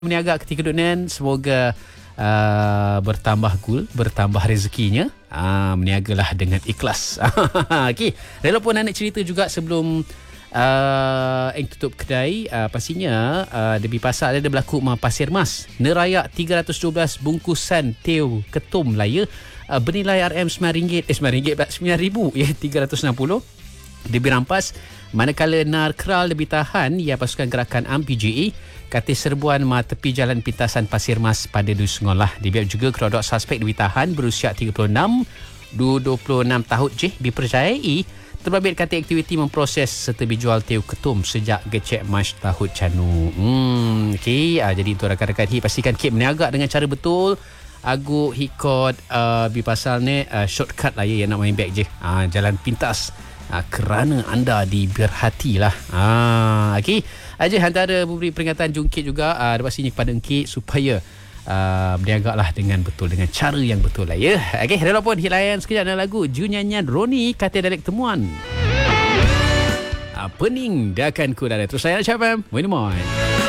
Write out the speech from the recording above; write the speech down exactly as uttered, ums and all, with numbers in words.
Meniaga ketika dunia, semoga uh, bertambah gul, bertambah rezekinya. Uh, meniagalah dengan ikhlas. Okey, rela pun nak cerita juga sebelum uh, yang tutup kedai. Uh, pastinya uh, di pasar ada berlaku mah pasir mas. Nerayak tiga ratus dua belas bungkusan teo ketum laya uh, bernilai R M sembilan ringgit, eh sembilan ringgit sembilan ribu ya tiga ratus enam puluh dirampas. Manakala nar kral lebih tahan ia pasukan gerakan A M P J A kata serbuan ma tepi jalan pintasan Pasir Mas pada Dusungolah. Dibiak juga kerodok suspek lebih tahan berusia tiga puluh enam dua puluh enam tahun je dipercayai terbabit kata aktiviti memproses serta dijual teo ketum sejak gecek Mac tahun canu. Hmm, okey, ah, jadi itu rakan-rakan hi pastikan kip meniaga dengan cara betul. Agu hikot uh, bi pasal ni uh, shortcut lah ya yang nak main back je. Ah, jalan pintas. Ha, kerana anda diberhatilah. Ah, okey. Aja antara memberi peringatan jungkit juga uh, dapat sini kepada engkit supaya uh, berniagalah dengan betul, dengan cara yang betul lah ya. Okey, rela pun hilayan sekejap dengan lagu Junyanyan Roni kata dalek temuan. Ah, pening dah akan ku dah terus saya nak cakap. Wait a moment.